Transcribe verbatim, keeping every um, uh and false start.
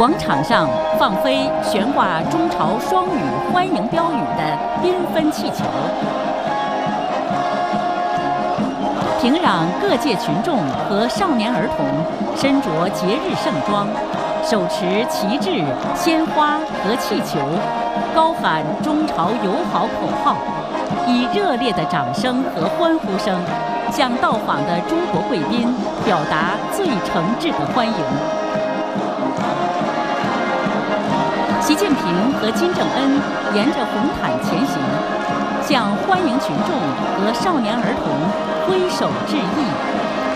广场上放飞悬挂中朝双语欢迎标语的缤纷气球。平壤各界群众和少年儿童身着节日盛装，手持旗帜、鲜花和气球，高喊中朝友好口号，以热烈的掌声和欢呼声向到访的中国贵宾表达最诚挚的欢迎。习近平和金正恩沿着红毯前行，向欢迎群众和少年儿童挥手致意。